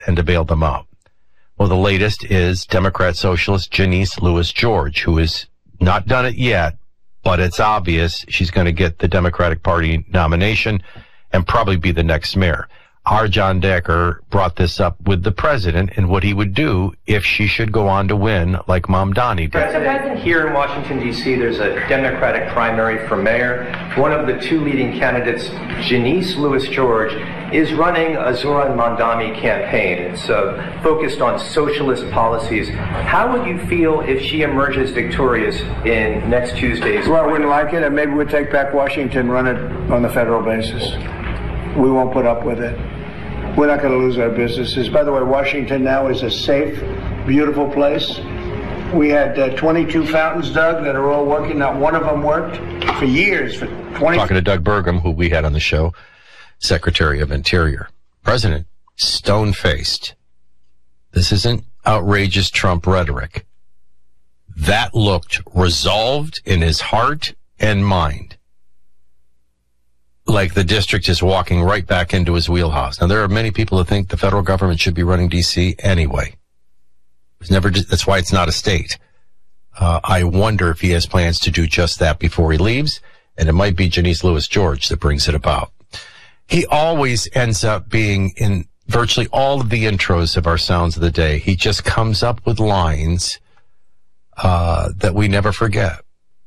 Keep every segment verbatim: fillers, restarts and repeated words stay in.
and to bail them out. Well, the latest is Democrat Socialist Janice Lewis George, who has not done it yet, but it's obvious she's going to get the Democratic Party nomination and probably be the next mayor. Our John Decker brought this up with the president and what he would do if she should go on to win like Mamdani did. President, here in Washington, D C, there's a Democratic primary for mayor. One of the two leading candidates, Janice Lewis George, is running a Zoran Mamdani campaign. It's uh, focused on socialist policies. How would you feel if she emerges victorious in next Tuesday's? Well, I wouldn't like it, and maybe we'd take back Washington, run it on the federal basis. We won't put up with it. We're not going to lose our businesses. By the way, Washington now is a safe, beautiful place. We had uh, twenty-two fountains, Doug, that are all working. Not one of them worked for years. For twenty. Talking to Doug Burgum, who we had on the show, Secretary of Interior. President, stone-faced. This isn't outrageous Trump rhetoric. That looked resolved in his heart and mind. Like the district is walking right back into his wheelhouse. Now, there are many people who think the federal government should be running D C anyway. It's never. That's why it's not a state. Uh, I wonder if he has plans to do just that before he leaves, and it might be Janice Lewis George that brings it about. He always ends up being in virtually all of the intros of our Sounds of the Day. He just comes up with lines uh, that we never forget.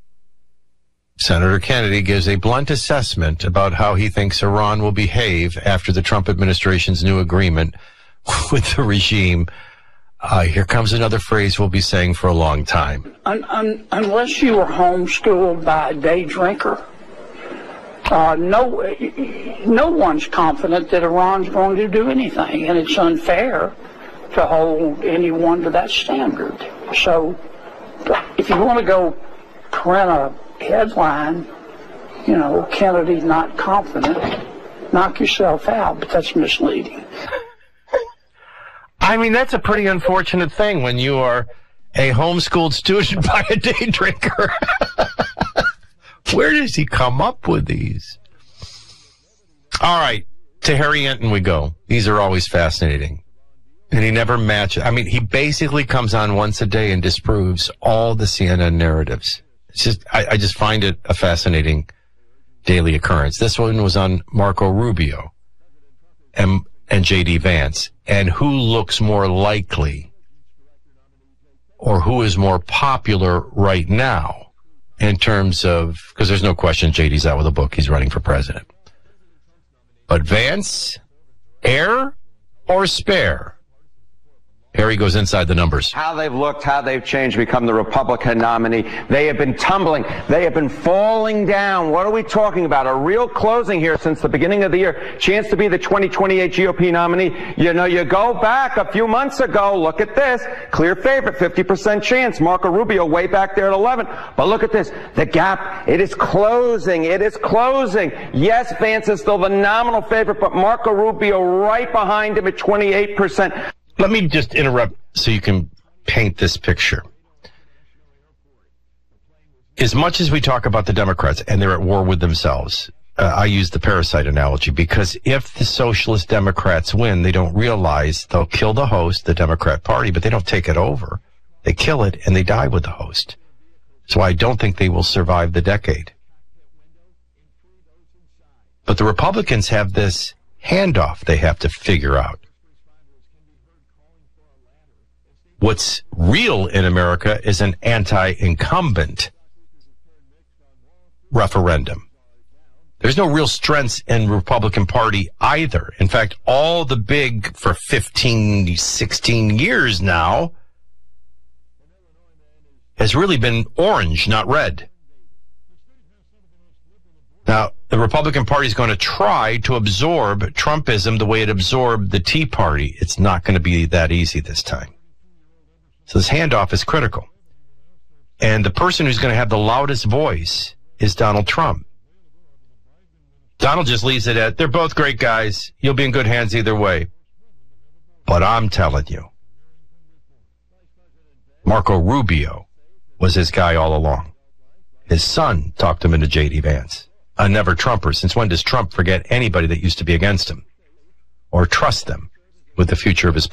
Senator Kennedy gives a blunt assessment about how he thinks Iran will behave after the Trump administration's new agreement with the regime. Uh, here comes another phrase we'll be saying for a long time. Un- un- unless you were homeschooled by a day drinker, uh, no, no one's confident that Iran's going to do anything, and it's unfair to hold anyone to that standard. So if you want to go print a headline, you know, Kennedy's not confident, knock yourself out, but that's misleading. I mean, that's a pretty unfortunate thing when you are a homeschooled student by a day drinker. Where does he come up with these? All right, to Harry Enton we go. These are always fascinating. And he never matches. I mean, he basically comes on once a day and disproves all the C N N narratives. It's just, I, I just find it a fascinating daily occurrence. This one was on Marco Rubio and, and J D Vance. And who looks more likely or who is more popular right now in terms of, because there's no question J D's out with a book. He's running for president. But Vance, heir or spare? Harry goes inside the numbers. How they've looked, how they've changed, become the Republican nominee. They have been tumbling. They have been falling down. What are we talking about? A real closing here since the beginning of the year. Chance to be the twenty twenty-eight G O P nominee. You know, you go back a few months ago. Look at this. Clear favorite, fifty percent chance. Marco Rubio way back there at eleven. But look at this. The gap, it is closing. It is closing. Yes, Vance is still the nominal favorite, but Marco Rubio right behind him at twenty-eight percent. Let me just interrupt so you can paint this picture. As much as we talk about the Democrats and they're at war with themselves, uh, I use the parasite analogy because if the socialist Democrats win, they don't realize they'll kill the host, the Democrat Party, but they don't take it over. They kill it and they die with the host. So I don't think they will survive the decade. But the Republicans have this handoff they have to figure out. What's real in America is an anti-incumbent referendum. There's no real strengths in the Republican Party either. In fact, all the big, for fifteen, sixteen years now, has really been orange, not red. Now, the Republican Party is going to try to absorb Trumpism the way it absorbed the Tea Party. It's not going to be that easy this time. So this handoff is critical. And the person who's going to have the loudest voice is Donald Trump. Donald just leaves it at, they're both great guys. You'll be in good hands either way. But I'm telling you, Marco Rubio was his guy all along. His son talked him into J D Vance, a never Trumper. Since when does Trump forget anybody that used to be against him or trust them? with the future of his